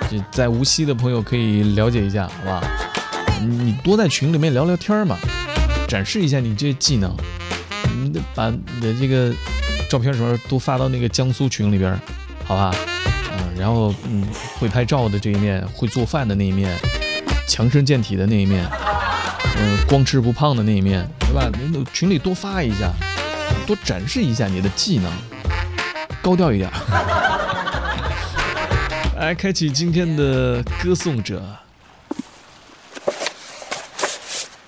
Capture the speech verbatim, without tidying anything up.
这在无锡的朋友可以了解一下，好吧？你多在群里面聊聊天嘛，展示一下你这些技能。你得把你的这个照片什么都发到那个江苏群里边，好吧？嗯，然后嗯，会拍照的这一面，会做饭的那一面，强身健体的那一面，嗯，光吃不胖的那一面，对吧？你群里多发一下，多展示一下你的技能，高调一点。来，开启今天的歌颂者。